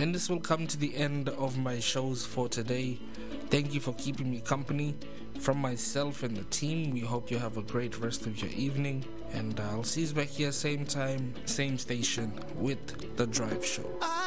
And this will come to the end of my shows for today. Thank you for keeping me company. From myself and the team, we hope you have a great rest of your evening. And I'll see you back here same time, same station with The Drive Show.